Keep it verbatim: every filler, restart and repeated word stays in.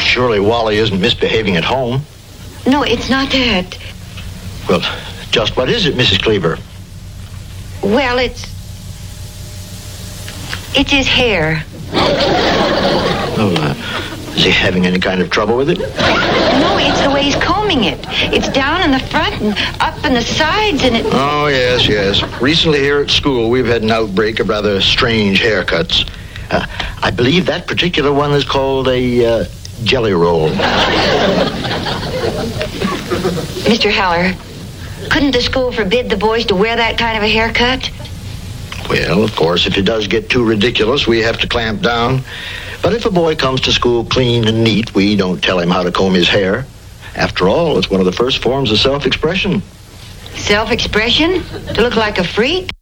surely Wally isn't misbehaving at home. No, it's not that. Well, just what is it, Missus Kleber? Well, it's... It's his hair. Oh, uh, is he having any kind of trouble with it? No, it's the way he's combing it. It's down in the front and up in the sides and it... Oh, yes, yes. Recently here at school, we've had an outbreak of rather strange haircuts. Uh, I believe that particular one is called a uh, jelly roll. Mister Heller, couldn't the school forbid the boys to wear that kind of a haircut? Well, of course, if it does get too ridiculous, we have to clamp down. But if a boy comes to school clean and neat, we don't tell him how to comb his hair. After all, it's one of the first forms of self-expression. Self-expression? To look like a freak?